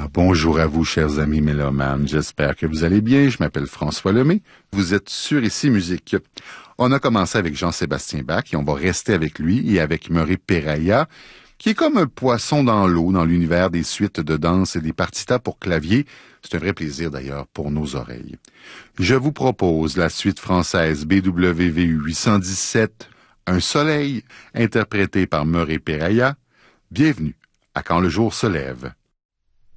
Bonjour à vous, chers amis mélomanes. J'espère que vous allez bien. Je m'appelle François Lemay. Vous êtes sur Ici Musique. On a commencé avec Jean-Sébastien Bach et on va rester avec lui et avec Murray Perahia, qui est comme un poisson dans l'eau dans l'univers des suites de danse et des partitas pour clavier. C'est un vrai plaisir d'ailleurs pour nos oreilles. Je vous propose la suite française BWV 817, Un soleil, interprété par Murray Perahia. Bienvenue à Quand le jour se lève.